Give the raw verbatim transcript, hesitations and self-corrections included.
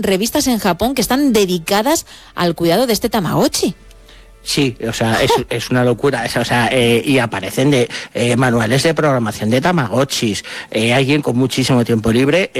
revistas en Japón que están dedicadas al cuidado de este Tamagotchi. Sí, o sea, es, es una locura, es, o sea, eh, y aparecen de eh, manuales de programación de Tamagotchis, eh, alguien con muchísimo tiempo libre